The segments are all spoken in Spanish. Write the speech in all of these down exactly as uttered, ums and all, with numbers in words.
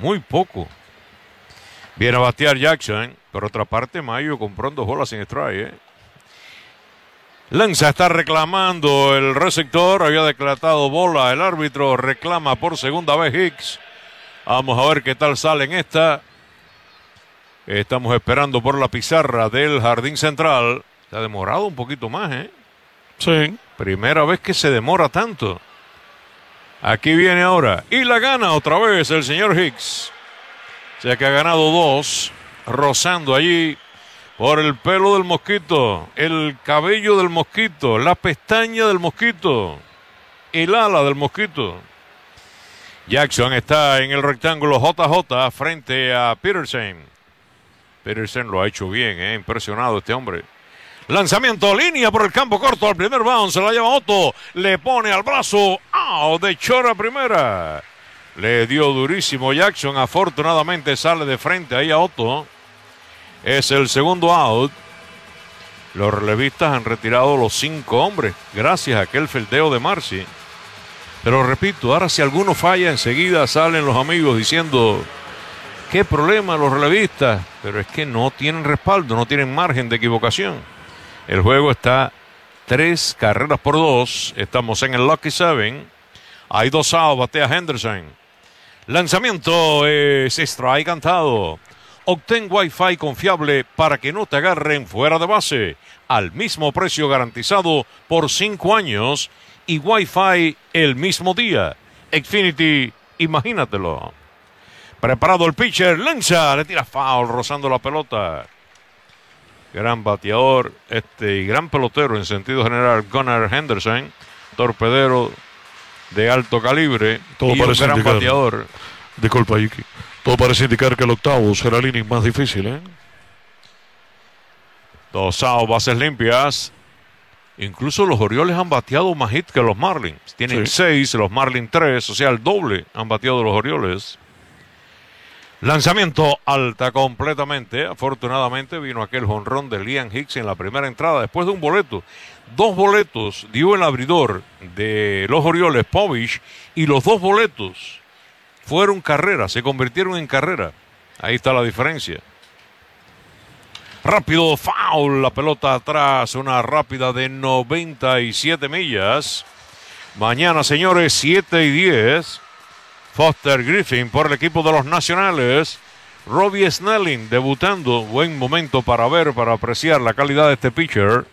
muy poco. Viene a batear Jackson. Por otra parte, Mayo compró dos bolas sin strike. ¿eh? Lanza, está reclamando el receptor. Había declarado bola. El árbitro reclama por segunda vez Hicks. Vamos a ver qué tal sale en esta. Estamos esperando por la pizarra del jardín central. Se ha demorado un poquito más, ¿eh? Sí. Primera vez que se demora tanto. Aquí viene ahora. Y la gana otra vez el señor Hicks. O sea que ha ganado dos. Rozando allí por el pelo del mosquito. El cabello del mosquito. La pestaña del mosquito. El ala del mosquito. Jackson está en el rectángulo J J frente a Peterson. Peterson lo ha hecho bien, ¿eh? Impresionado este hombre. Lanzamiento, línea por el campo corto al primer bounce, se la lleva Otto, le pone al brazo, out de chora primera. Le dio durísimo Jackson, afortunadamente sale de frente ahí a Otto. Es el segundo out. Los relevistas han retirado los cinco hombres, gracias a aquel fildeo de Marcy. Pero repito, ahora si alguno falla, enseguida salen los amigos diciendo, qué problema los relevistas, pero es que no tienen respaldo, no tienen margen de equivocación. El juego está tres carreras por dos. Estamos en el Lucky Seven. Hay dos outs, batea Henderson. Lanzamiento es strike cantado. Obtén Wi-Fi confiable para que no te agarren fuera de base. Al mismo precio garantizado por cinco años. Y Wi-Fi el mismo día. Xfinity, imagínatelo. Preparado el pitcher, lanza, le tira foul rozando la pelota. Gran bateador este y gran pelotero en sentido general, Gunnar Henderson, torpedero de alto calibre. Todo y un gran indicar, bateador. Disculpa, Iki. Todo parece indicar que el octavo será el inning más difícil, ¿eh? Dos outs, bases limpias. Incluso los Orioles han bateado más hit que los Marlins. Tienen sí. seis, los Marlins tres, o sea, el doble han bateado los Orioles. Lanzamiento alta completamente. Afortunadamente vino aquel jonrón de Liam Hicks en la primera entrada. Después de un boleto. Dos boletos dio el abridor de los Orioles, Povich. Y los dos boletos fueron carreras. Se convirtieron en carrera. Ahí está la diferencia. Rápido, foul. La pelota atrás. Una rápida de noventa y siete millas. Mañana, señores, siete y diez. Foster Griffin por el equipo de los Nacionales. Robbie Snelling debutando. Buen momento para ver, para apreciar la calidad de este pitcher.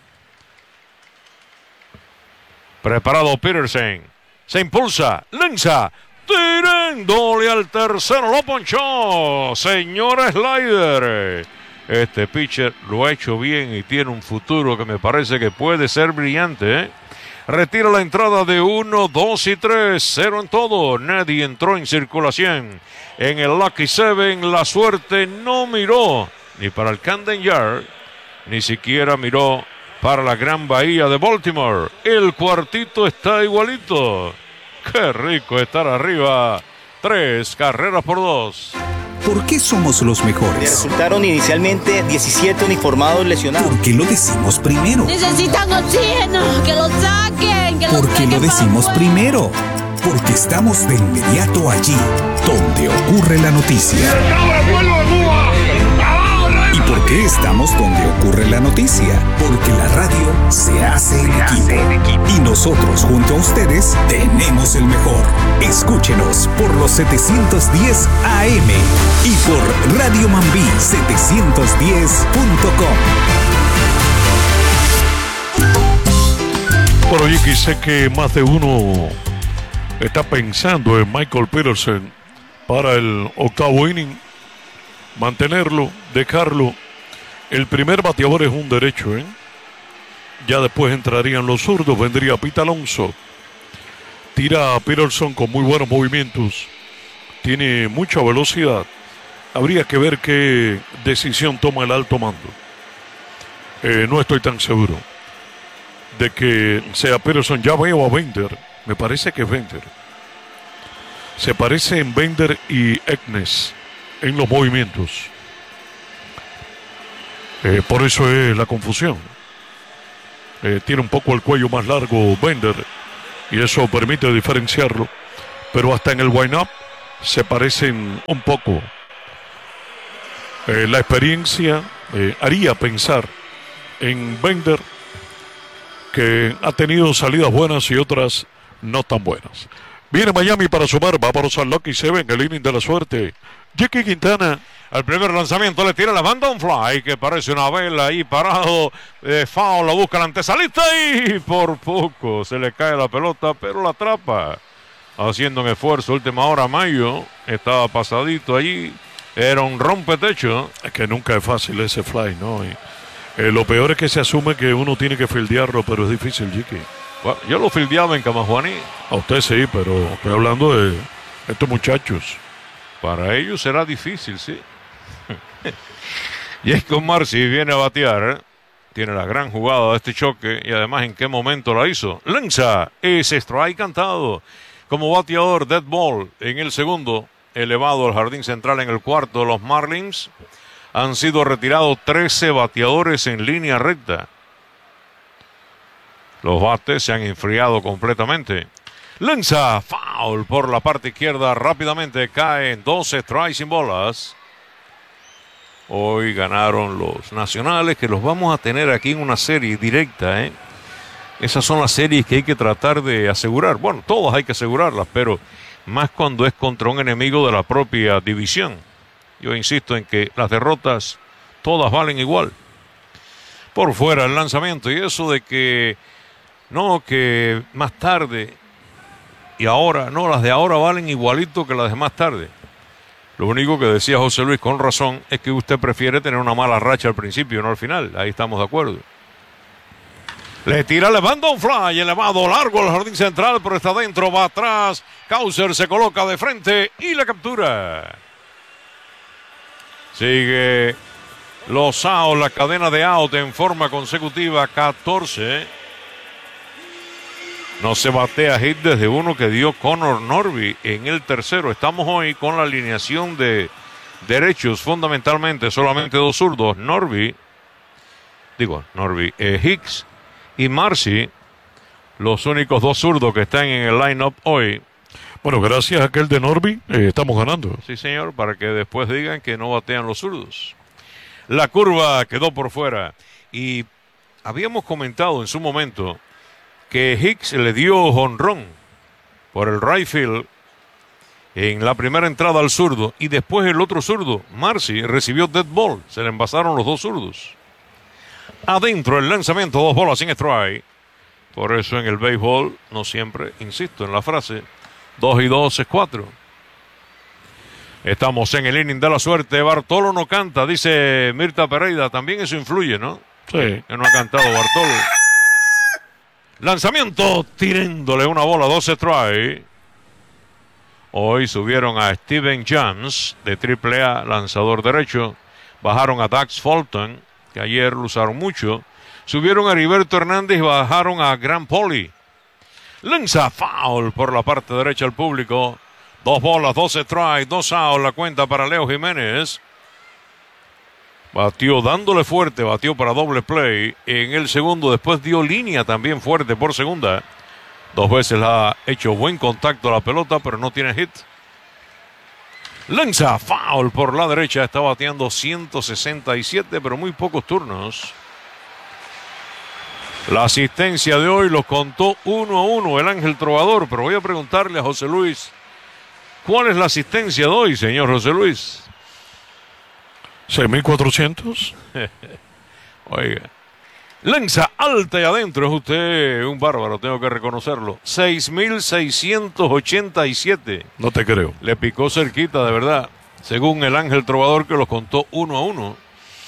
Preparado Peterson. Se impulsa. Lanza. Tirándole al tercero. Lo ponchó. Señor Slider. Este pitcher lo ha hecho bien y tiene un futuro que me parece que puede ser brillante, ¿eh? Retira la entrada de uno, dos y tres, cero en todo. Nadie entró en circulación. En el Lucky Seven la suerte no miró ni para el Camden Yard, ni siquiera miró para la Gran Bahía de Baltimore. El cuartito está igualito. Qué rico estar arriba. Tres carreras por dos. ¿Por qué somos los mejores? Resultaron inicialmente diecisiete uniformados lesionados. ¿Por qué lo decimos primero? Necesitan oxígeno, que lo saquen, que lo ¿Por qué saquen lo decimos para primero? Porque estamos de inmediato allí, donde ocurre la noticia. ¿Y por qué estamos donde ocurre la noticia? Porque la radio se hace en equipo. Y nosotros, junto a ustedes, tenemos el mejor. Escúchenos por los setecientos diez A M y por Radio Mambí setecientos diez punto com. Bueno, Yiki, sé que más de uno está pensando en Michael Peterson para el octavo inning. Mantenerlo, dejarlo. El primer bateador es un derecho, ¿eh? Ya después entrarían los zurdos, vendría Pete Alonso. Tira a Peterson con muy buenos movimientos. Tiene mucha velocidad. Habría que ver qué decisión toma el alto mando. Eh, no estoy tan seguro de que sea Peterson. Ya veo a Bender. Me parece que es Bender. Se parece en Bender y Eknes en los movimientos. Eh, por eso es la confusión. Eh, tiene un poco el cuello más largo Bender y eso permite diferenciarlo. Pero hasta en el wind-up se parecen un poco. Eh, la experiencia eh, haría pensar en Bender, que ha tenido salidas buenas y otras no tan buenas. Viene Miami para sumar, va por San Lucky Seven, el inning de la suerte. Jackie Quintana. Al primer lanzamiento le tira la banda un fly que parece una vela ahí parado. Eh, foul, la busca la antesalista y por poco se le cae la pelota, pero la atrapa. Haciendo un esfuerzo, última hora Mayo, estaba pasadito allí. Era un rompetecho. Es que nunca es fácil ese fly, ¿no? Y, eh, lo peor es que se asume que uno tiene que fildearlo, pero es difícil, Jackie. Bueno, yo lo fildeaba en Camajuaní. A usted sí, pero estoy hablando de estos muchachos. Para ellos será difícil, sí. Jacob Marcy viene a batear. Tiene la gran jugada de este choque y además en qué momento la hizo. Lanza ese strike cantado. Como bateador, dead ball en el segundo. Elevado al jardín central en el cuarto. Los Marlins han sido retirados trece bateadores en línea recta. Los bates se han enfriado completamente. Lanza foul por la parte izquierda. Rápidamente caen doce strikes sin bolas. Hoy ganaron los nacionales, que los vamos a tener aquí en una serie directa, ¿eh? Esas son las series que hay que tratar de asegurar. Bueno, todas hay que asegurarlas, pero más cuando es contra un enemigo de la propia división. Yo insisto en que las derrotas todas valen igual. Por fuera el lanzamiento y eso de que no, que más tarde y ahora, no, las de ahora valen igualito que las de más tarde. Lo único que decía José Luis con razón es que usted prefiere tener una mala racha al principio, no al final. Ahí estamos de acuerdo. Le tira, levanta un fly, elevado, largo al jardín central, pero está adentro, va atrás. Causer se coloca de frente y la captura. Sigue los outs, la cadena de out en forma consecutiva, catorce. No se batea hit desde uno que dio Connor Norby en el tercero. Estamos hoy con la alineación de derechos, fundamentalmente solamente dos zurdos. Norby, digo, Norby, eh, Hicks y Marcy, los únicos dos zurdos que están en el line-up hoy. Bueno, gracias a aquel de Norby, eh, estamos ganando. Sí, señor, para que después digan que no batean los zurdos. La curva quedó por fuera y habíamos comentado en su momento que Hicks le dio jonrón por el right field en la primera entrada al zurdo y después el otro zurdo, Marcy, recibió dead ball. Se le envasaron los dos zurdos. Adentro el lanzamiento, dos bolas sin strike. Por eso en el béisbol no siempre, insisto en la frase, dos y dos es cuatro. Estamos en el inning de la suerte. Bartolo no canta, dice Mirta Pereira. También eso influye, ¿no? Sí. Que no ha cantado Bartolo. Lanzamiento, tirándole una bola, dos strike. Hoy subieron a Steven Jones de triple A, lanzador derecho. Bajaron a Dax Fulton, que ayer lo usaron mucho. Subieron a Heriberto Hernández y bajaron a Grant Poli. Lanza foul por la parte derecha al público. Dos bolas, dos strikes, dos outs, la cuenta para Leo Jiménez. Batió dándole fuerte, batió para doble play en el segundo, después dio línea también fuerte por segunda. Dos veces la ha hecho buen contacto a la pelota, pero no tiene hit. Lanza foul por la derecha, está bateando ciento sesenta y siete, pero muy pocos turnos. La asistencia de hoy los contó uno a uno el Ángel Trovador, pero voy a preguntarle a José Luis, ¿cuál es la asistencia de hoy, señor José Luis? seis mil cuatrocientos. Oiga, lanza alta y adentro, es usted un bárbaro, tengo que reconocerlo. seis mil seiscientos ochenta y siete. No te creo. Le picó cerquita, de verdad, según el Ángel Trovador que los contó uno a uno.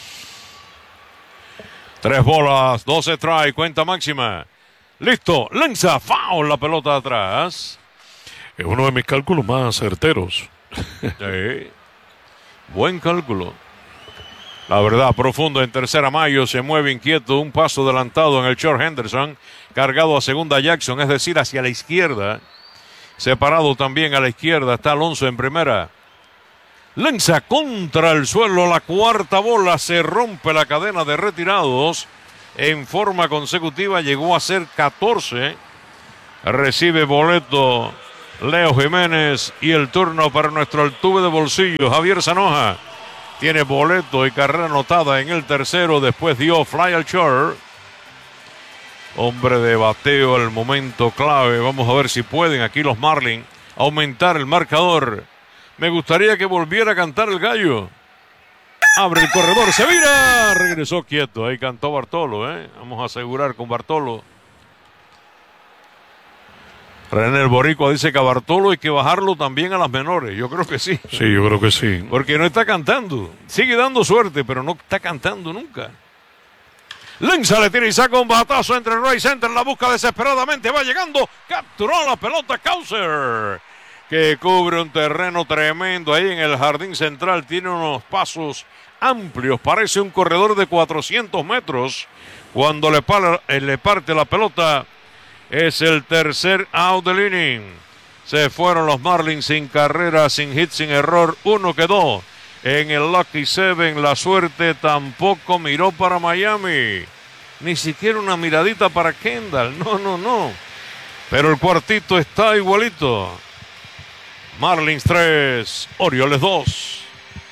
Tres bolas, dos strike, cuenta máxima. Listo, lanza foul, la pelota atrás. Es uno de mis cálculos más certeros. Sí. Buen cálculo. La verdad, profundo en tercera. Mayo se mueve inquieto, un paso adelantado en el short Henderson, cargado a segunda Jackson, es decir, hacia la izquierda. Separado también a la izquierda está Alonso en primera. Lanza contra el suelo, la cuarta bola, se rompe la cadena de retirados. En forma consecutiva llegó a ser catorce. Recibe boleto Leo Jiménez y el turno para nuestro Altuve de bolsillo, Javier Zanoja. Tiene boleto y carrera anotada en el tercero, después dio fly al short. Hombre de bateo al momento clave. Vamos a ver si pueden aquí los Marlins aumentar el marcador. Me gustaría que volviera a cantar el gallo. Abre el corredor, se vira. Regresó quieto, ahí cantó Bartolo, ¿eh? Vamos a asegurar con Bartolo. René el Boricua dice que a Bartolo hay que bajarlo también a las menores. Yo creo que sí. Sí, yo creo que sí. Porque no está cantando. Sigue dando suerte, pero no está cantando nunca. Lenza le tira y saca un batazo entre el right center. La busca desesperadamente. Va llegando. Capturó la pelota Causer, que cubre un terreno tremendo ahí en el jardín central. Tiene unos pasos amplios. Parece un corredor de cuatrocientos metros. Cuando le, para, eh, le parte la pelota. Es el tercer out del inning. Se fueron los Marlins sin carrera, sin hit, sin error. Uno quedó en el Lucky Seven. La suerte tampoco miró para Miami. Ni siquiera una miradita para Kendall. No, no, no. Pero el cuartito está igualito. Marlins tres, Orioles dos.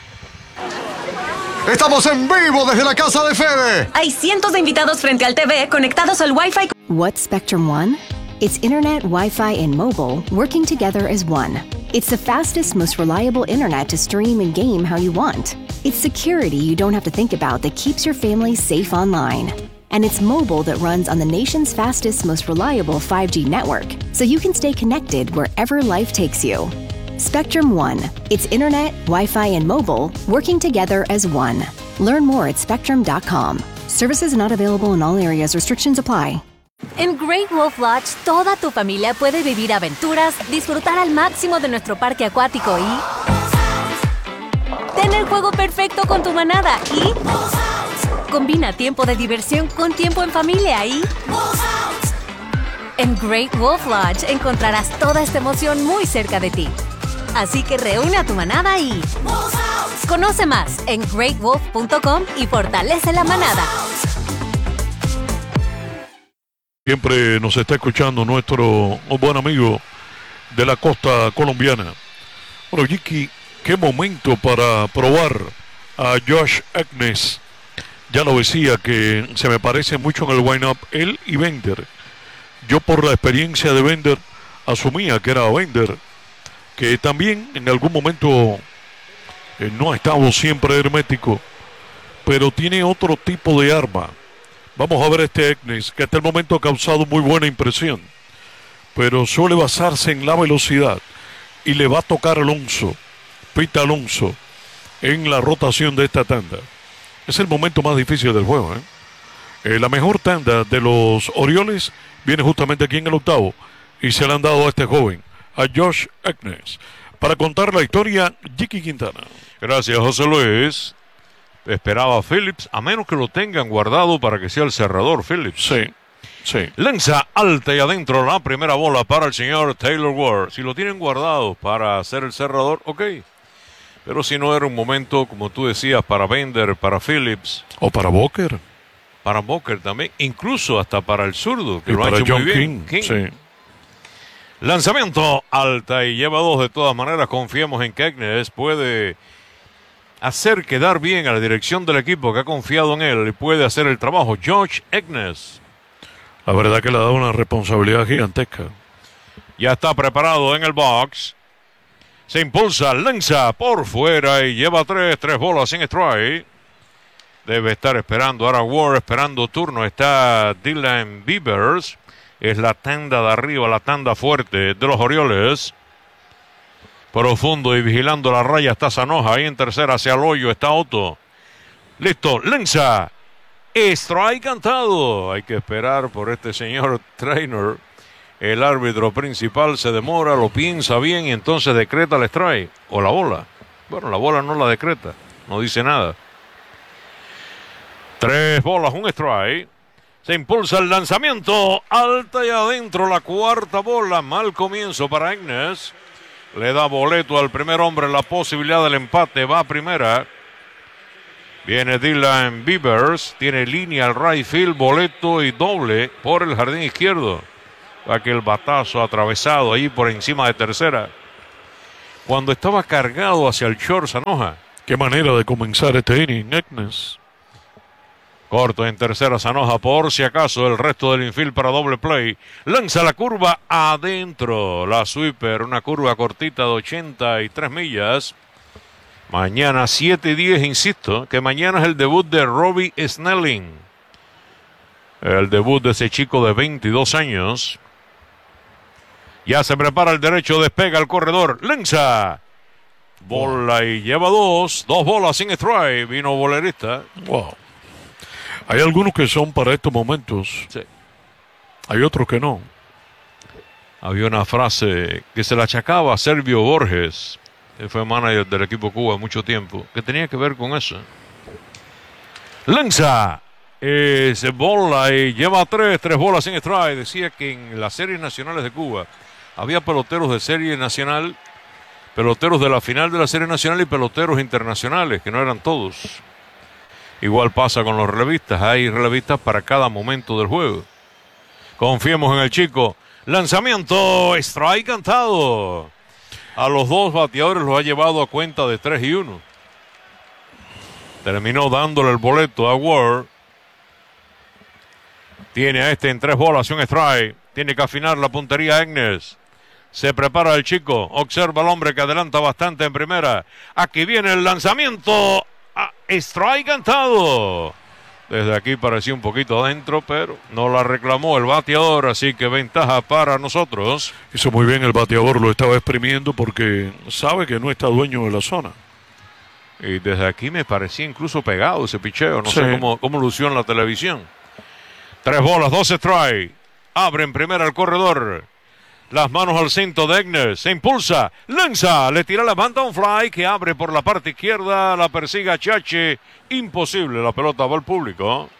Estamos en vivo desde la casa de Fede. Hay cientos de invitados frente al T V conectados al Wi-Fi. What's Spectrum One? It's internet, Wi-Fi, and mobile working together as one. It's the fastest, most reliable internet to stream and game how you want. It's security you don't have to think about that keeps your family safe online. And it's mobile that runs on the nation's fastest, most reliable five G network, so you can stay connected wherever life takes you. Spectrum One. It's internet, Wi-Fi, and mobile working together as one. Learn more at spectrum dot com. Services not available in all areas. Restrictions apply. En Great Wolf Lodge, toda tu familia puede vivir aventuras, disfrutar al máximo de nuestro parque acuático y tener juego perfecto con tu manada y combina tiempo de diversión con tiempo en familia y en Great Wolf Lodge encontrarás toda esta emoción muy cerca de ti. Así que reúne a tu manada y conoce más en great wolf punto com y fortalece la manada. Siempre nos está escuchando nuestro buen amigo de la costa colombiana. Bueno, Jiki, qué momento para probar a Josh Eknes. Ya lo decía que se me parece mucho en el wind-up él y Bender. Yo por la experiencia de Bender asumía que era Bender, que también en algún momento eh, no ha estado siempre hermético, pero tiene otro tipo de arma. Vamos a ver este Eknes, que hasta el momento ha causado muy buena impresión, pero suele basarse en la velocidad y le va a tocar Alonso, Pete Alonso, en la rotación de esta tanda. Es el momento más difícil del juego, ¿eh? Eh, la mejor tanda de los Orioles viene justamente aquí en el octavo y se le han dado a este joven, a Josh Eknes. Para contar la historia, Jiki Quintana. Gracias, José Luis. Esperaba a Phillips, a menos que lo tengan guardado para que sea el cerrador Phillips. Sí, sí. Lanza alta y adentro la primera bola para el señor Taylor Ward. Si lo tienen guardado para ser el cerrador, ok. Pero si no era un momento, como tú decías, para Bender, para Phillips. O para Booker. Para Booker también. Incluso hasta para el zurdo, que y lo ha para hecho John muy bien. King. King. Sí. Lanzamiento alta y lleva dos. De todas maneras, confiamos en que Eknes puede hacer quedar bien a la dirección del equipo que ha confiado en él y puede hacer el trabajo. Josh Eknes. La verdad que le ha dado una responsabilidad gigantesca. Ya está preparado en el box. Se impulsa, lanza por fuera y lleva tres, tres bolas sin strike. Debe estar esperando ahora Ward, esperando turno. Está Dylan Beavers. Es la tanda de arriba, la tanda fuerte de los Orioles. Profundo y vigilando la raya está Zanoja. Ahí en tercera hacia el hoyo está Otto. Listo, lanza. Strike cantado. Hay que esperar por este señor Trainer. El árbitro principal se demora, lo piensa bien y entonces decreta el strike. O la bola. Bueno, la bola no la decreta. No dice nada. Tres bolas, un strike. Se impulsa el lanzamiento. Alta y adentro la cuarta bola. Mal comienzo para Eknes. Le da boleto al primer hombre la posibilidad del empate. Va a primera. Viene Dylan Beavers. Tiene línea al right field. Boleto y doble por el jardín izquierdo. Aquel batazo atravesado ahí por encima de tercera. Cuando estaba cargado hacia el short Zanoja. Qué manera de comenzar este inning, Eknes. Corto en tercera Zanoja, por si acaso el resto del infield para doble play. Lanza la curva adentro. La sweeper, una curva cortita de ochenta y tres millas. Mañana siete y diez, insisto, que mañana es el debut de Robbie Snelling. El debut de ese chico de veintidós años. Ya se prepara el derecho, despega el corredor. Lanza. Bola y lleva dos. Dos bolas sin strike. Vino bolerista. Wow. Hay algunos que son para estos momentos. Sí. Hay otros que no. Había una frase que se la achacaba a Servio Borges, que fue manager del equipo Cuba mucho tiempo, que tenía que ver con eso. Lanza. Es bola y lleva tres. Tres bolas sin strike. Decía que en las series nacionales de Cuba había peloteros de serie nacional, peloteros de la final de la serie nacional y peloteros internacionales, que no eran todos. Igual pasa con los relevistas. Hay relevistas para cada momento del juego. Confiemos en el chico. Lanzamiento. Strike cantado. A los dos bateadores los ha llevado a cuenta de tres y uno. Terminó dándole el boleto a Ward. Tiene a este en tres bolas y un strike. Tiene que afinar la puntería Eknes. Se prepara el chico. Observa al hombre que adelanta bastante en primera. Aquí viene el lanzamiento. Ah, strike cantado. Desde aquí parecía un poquito adentro, pero no la reclamó el bateador, así que ventaja para nosotros. Hizo muy bien el bateador, lo estaba exprimiendo porque sabe que no está dueño de la zona. Y desde aquí me parecía incluso pegado ese picheo, no sí. sé cómo, cómo lució en la televisión. Tres bolas, dos strike. Abre en primera el corredor. Las manos al cinto de Eknes. Se impulsa. Lanza. Le tira la banda un fly que abre por la parte izquierda. La persigue a Chache. Imposible. La pelota va al público.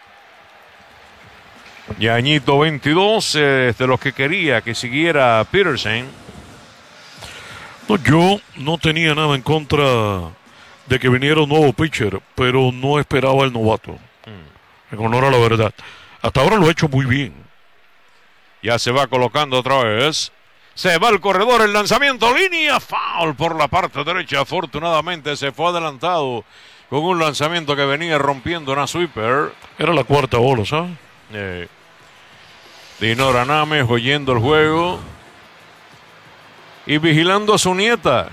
Yañito veintidós. Eh, de los que quería que siguiera Peterson. No, yo no tenía nada en contra de que viniera un nuevo pitcher, pero no esperaba el novato. Mm. En honor a la verdad. Hasta ahora lo ha hecho muy bien. Ya se va colocando otra vez. Se va el corredor, el lanzamiento, línea, foul por la parte derecha. Afortunadamente se fue adelantado con un lanzamiento que venía rompiendo una sweeper. Era la cuarta bola, ¿sabes? Eh, Dinora Names oyendo el juego y vigilando a su nieta.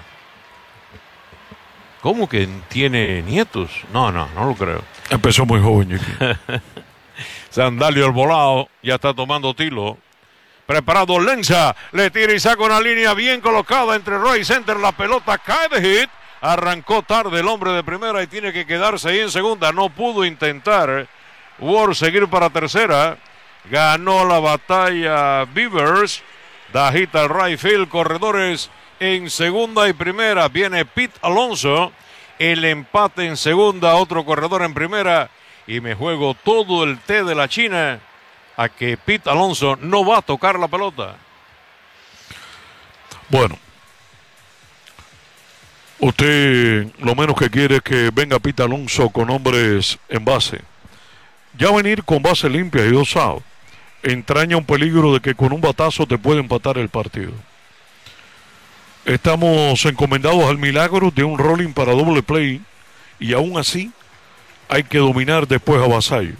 ¿Cómo que tiene nietos? No, no, no lo creo. Empezó muy joven aquí. Sandalio el volado, ya está tomando tilo. Preparado Lenza, le tira y saca una línea bien colocada entre Roy Center. La pelota cae de hit. Arrancó tarde el hombre de primera y tiene que quedarse ahí en segunda. No pudo intentar Ward seguir para tercera. Ganó la batalla Beavers. Da hit al right field. Corredores en segunda y primera. Viene Pete Alonso. El empate en segunda. Otro corredor en primera. Y me juego todo el té de la China a que Pete Alonso no va a tocar la pelota. Bueno, usted lo menos que quiere es que venga Pete Alonso con hombres en base. Ya venir con base limpia y dos outs entraña un peligro de que con un batazo te puede empatar el partido. Estamos encomendados al milagro de un rolling para doble play y aún así hay que dominar después a Vasallo.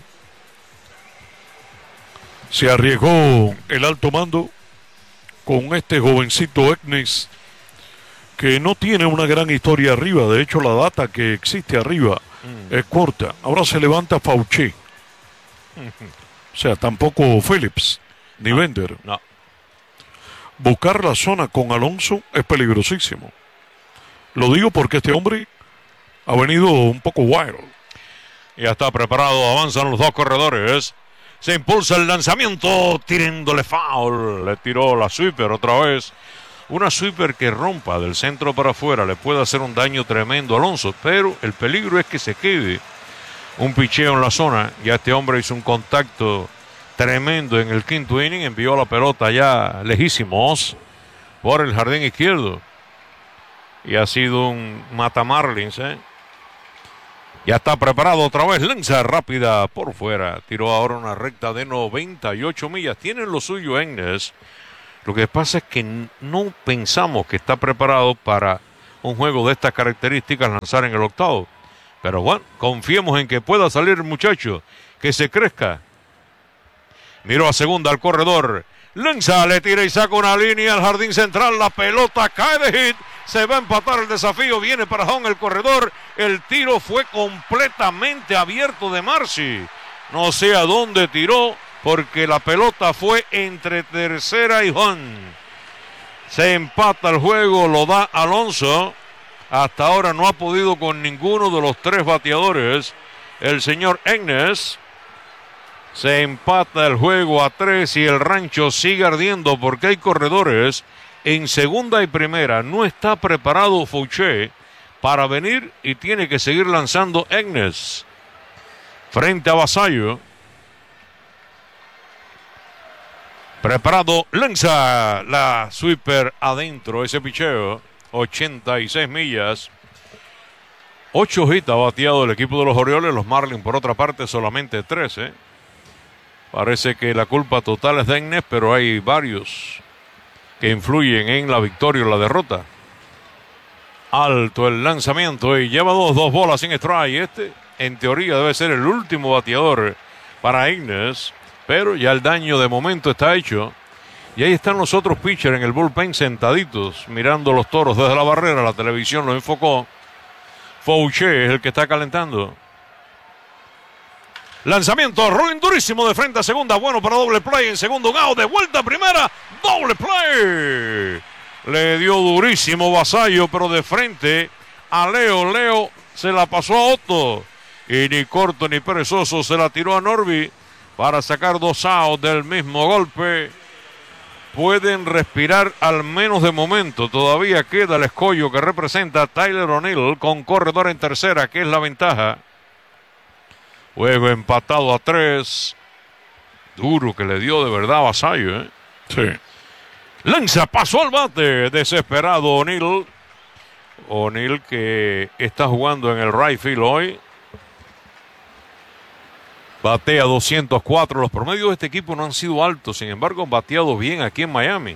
Se arriesgó el alto mando con este jovencito Eknes que no tiene una gran historia arriba. De hecho, la data que existe arriba mm. es corta. Ahora se levanta Fauché. O sea, tampoco Phillips ni no, Bender. No. Buscar la zona con Alonso es peligrosísimo. Lo digo porque este hombre ha venido un poco wild. Ya está preparado, avanzan los dos corredores. Se impulsa el lanzamiento, tirándole foul. Le tiró la sweeper otra vez. Una sweeper que rompa del centro para afuera le puede hacer un daño tremendo a Alonso. Pero el peligro es que se quede un picheo en la zona. Ya este hombre hizo un contacto tremendo en el quinto inning. Envió la pelota ya lejísimos por el jardín izquierdo. Y ha sido un mata Marlins, ¿eh? Ya está preparado otra vez. Lanza rápida por fuera. Tiró ahora una recta de noventa y ocho millas. Tienen lo suyo Egnes. Lo que pasa es que no pensamos que está preparado para un juego de estas características lanzar en el octavo. Pero bueno, confiemos en que pueda salir el muchacho, que se crezca. Miró a segunda al corredor. Lanza, le tira y saca una línea al jardín central. La pelota cae de hit. Se va a empatar el desafío. Viene para home el corredor. El tiro fue completamente abierto de Marcy. No sé a dónde tiró, porque la pelota fue entre tercera y home. Se empata el juego, lo da Alonso. Hasta ahora no ha podido con ninguno de los tres bateadores. El señor Egnes. Se empata el juego a tres y el rancho sigue ardiendo porque hay corredores en segunda y primera. No está preparado Fouché para venir y tiene que seguir lanzando Egnes. Frente a Vasallo. Preparado, lanza la sweeper adentro, ese picheo, ochenta y seis millas. Ocho hits ha bateado el equipo de los Orioles, los Marlins por otra parte solamente trece. Parece que la culpa total es de Egnes, pero hay varios que influyen en la victoria o la derrota. Alto el lanzamiento y lleva dos, dos bolas sin strike. Este, en teoría, debe ser el último bateador para Egnes, pero ya el daño de momento está hecho. Y ahí están los otros pitchers en el bullpen sentaditos, mirando los toros desde la barrera. La televisión lo enfocó. Fouché es el que está calentando. Lanzamiento, rolling durísimo de frente a segunda, bueno para doble play en segundo out, de vuelta a primera, doble play. Le dio durísimo Vasallo, pero de frente a Leo, Leo se la pasó a Otto. Y ni corto ni perezoso se la tiró a Norby para sacar dos outs del mismo golpe. Pueden respirar al menos de momento, todavía queda el escollo que representa a Tyler O'Neill con corredor en tercera, que es la ventaja. Juego empatado a tres. Duro que le dio de verdad a Vasallo, ¿eh? Sí. Lanza, pasó al bate. Desesperado O'Neill. O'Neill que está jugando en el right field hoy. Batea doscientos cuatro. Los promedios de este equipo no han sido altos. Sin embargo, han bateado bien aquí en Miami.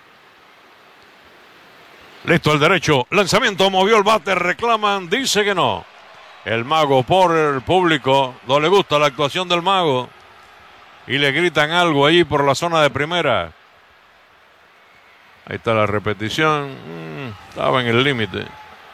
Listo el derecho. Lanzamiento, movió el bate. Reclaman. Dice que no. El mago por el público. No le gusta la actuación del mago. Y le gritan algo ahí por la zona de primera. Ahí está la repetición. Mm, estaba en el límite.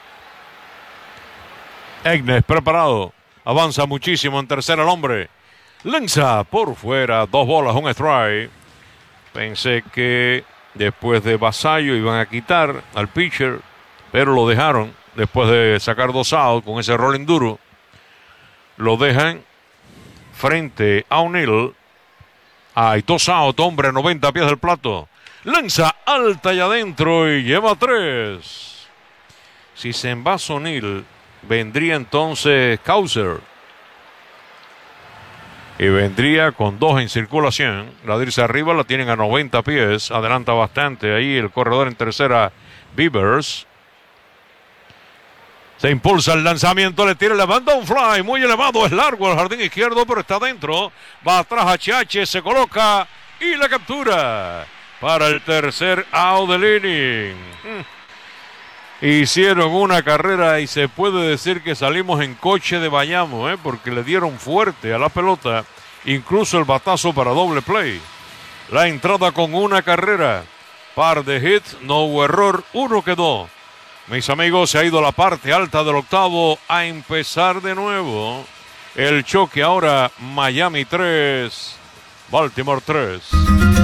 Egnes preparado. Avanza muchísimo en tercera el hombre. Lanza por fuera. Dos bolas, un strike. Pensé que después de Vasallo iban a quitar al pitcher, pero lo dejaron. Después de sacar dos outs con ese rolling duro, lo dejan frente a O'Neill. Hay dos outs, hombre, noventa pies del plato. Lanza alta y adentro y lleva tres. Si se envasa O'Neill, vendría entonces Causer. Y vendría con dos en circulación. La de irse arriba la tienen a noventa pies. Adelanta bastante ahí el corredor en tercera, Beavers. Se impulsa el lanzamiento, le tira, levanta un fly muy elevado, es largo al jardín izquierdo, pero está adentro. Va atrás a H H, se coloca y la captura para el tercer out del inning. Hmm. Hicieron una carrera y se puede decir que salimos en coche de Bayamo, ¿eh? Porque le dieron fuerte a la pelota, incluso el batazo para doble play. La entrada con una carrera, par de hits, no hubo error, uno quedó. Mis amigos, se ha ido la parte alta del octavo a empezar de nuevo. El choque ahora, Miami tres, Baltimore tres.